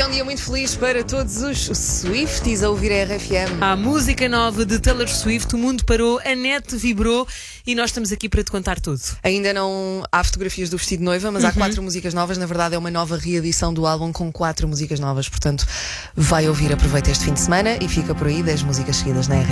um dia muito feliz para todos os Swifties a ouvir a RFM. Há música nova de Taylor Swift, o mundo parou, a net vibrou e nós estamos aqui para te contar tudo. Ainda não há fotografias do vestido de noiva, mas há 4 músicas novas. Na verdade, é uma nova reedição do álbum com 4 músicas novas. Portanto, vai ouvir, aproveita este fim de semana e fica por aí 10 músicas seguidas na RFM.